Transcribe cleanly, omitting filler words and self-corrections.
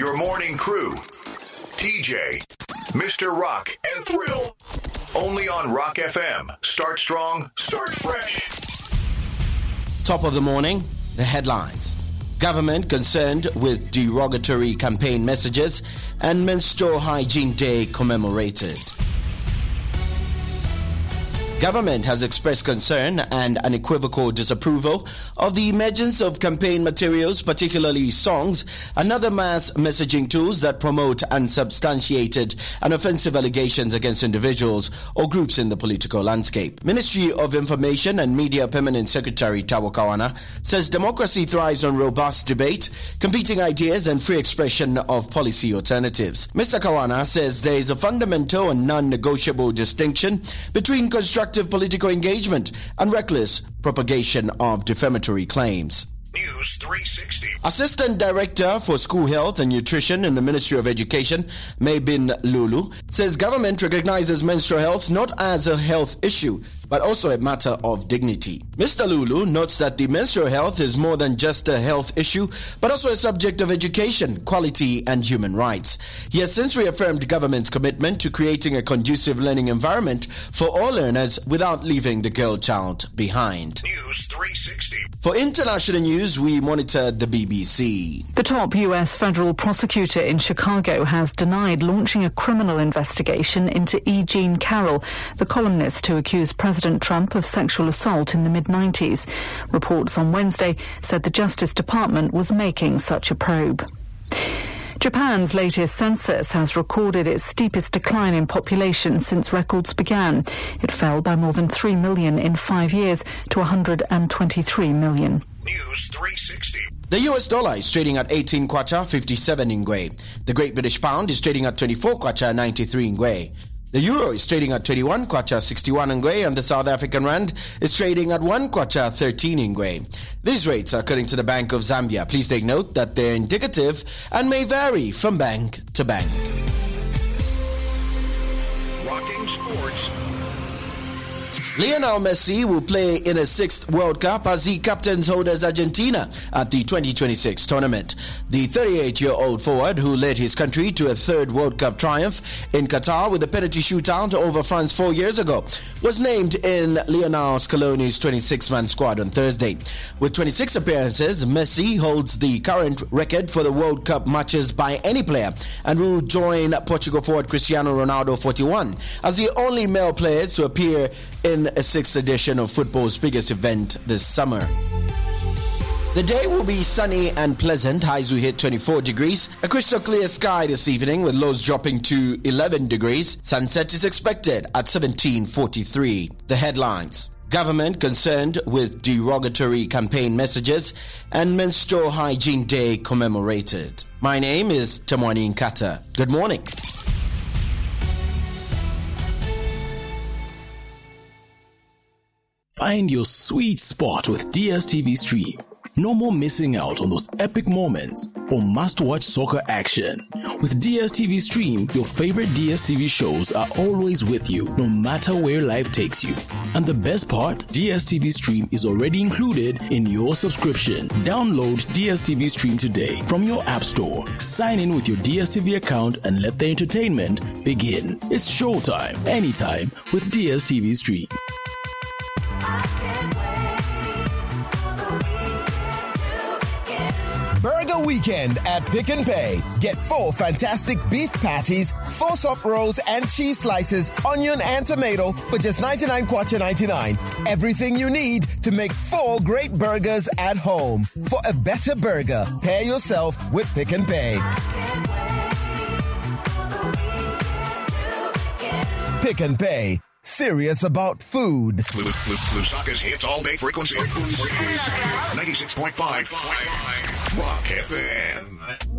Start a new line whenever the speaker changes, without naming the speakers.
Your morning crew. TJ, Mr. Rock, and Thrill. Only on Rock FM. Start strong, start fresh.
Top of the morning, the headlines. Government concerned with derogatory campaign messages and Menstrual Hygiene Day commemorated. Government has expressed concern and unequivocal disapproval of the emergence of campaign materials, particularly songs and other mass messaging tools that promote unsubstantiated and offensive allegations against individuals or groups in the political landscape. Ministry of Information and Media Permanent Secretary Tawo Kawana says democracy thrives on robust debate, competing ideas and free expression of policy alternatives. Mr. Kawana says there is a fundamental and non-negotiable distinction between constructive political engagement and reckless propagation of defamatory claims.
News 360.
Assistant Director for School Health and Nutrition in the Ministry of Education, Maybin Lulu, says government recognizes menstrual health not as a health issue, but also a matter of dignity. Mr. Lulu notes that the menstrual health is more than just a health issue, but also a subject of education, quality, and human rights. He has since reaffirmed government's commitment to creating a conducive learning environment for all learners without leaving the girl child behind.
News 360.
For international news, we monitor the BBC.
The top U.S. federal prosecutor in Chicago has denied launching a criminal investigation into E. Jean Carroll, the columnist who accused President Trump of sexual assault in the mid-90s. Reports on Wednesday said the Justice Department was making such a probe. Japan's latest census has recorded its steepest decline in population since records began. It fell by more than 3 million in 5 years to 123 million.
News 360.
The US dollar is trading at 18 kwacha 57 ngwe. The Great British Pound is trading at 24 kwacha 93 ngwe. The euro is trading at 21 kwacha 61 ngwe, and the South African rand is trading at 1 kwacha 13 ngwe. These rates are according to the Bank of Zambia. Please take note that they're indicative and may vary from bank to bank.
Rocking sports.
Lionel Messi will play in a 6th World Cup as he captains holders Argentina at the 2026 tournament. The 38-year-old forward, who led his country to a 3rd World Cup triumph in Qatar with a penalty shootout over France 4 years ago, was named in Lionel Scaloni's 26-man squad on Thursday. With 26 appearances, Messi holds the current record for the World Cup matches by any player and will join Portugal forward Cristiano Ronaldo, 41, as the only male players to appear in a 6th edition of football's biggest event this summer. The day will be sunny and pleasant. Highs will hit 24 degrees. A crystal clear sky this evening with lows dropping to 11 degrees. Sunset is expected at 17:43. The headlines. Government concerned with derogatory campaign messages and Menstrual Hygiene Day commemorated. My name is Tamwani Nkata. Good morning.
Find your sweet spot with DSTV Stream. No more missing out on those epic moments or must-watch soccer action. With DSTV Stream, your favorite DSTV shows are always with you, no matter where life takes you. And the best part, DSTV Stream is already included in your subscription. Download DSTV Stream today from your app store. Sign in with your DSTV account and let the entertainment begin. It's showtime, anytime with DSTV Stream.
Burger Weekend at Pick n Pay. Get 4 fantastic beef patties, 4 soft rolls and cheese slices, onion and tomato for just 99 kwacha 99. Everything you need to make 4 great burgers at home. For a better burger, pair yourself with Pick n Pay. Pick n Pay. Serious about food.
Lusaka's hits all day frequency. 96.5 Rock FM.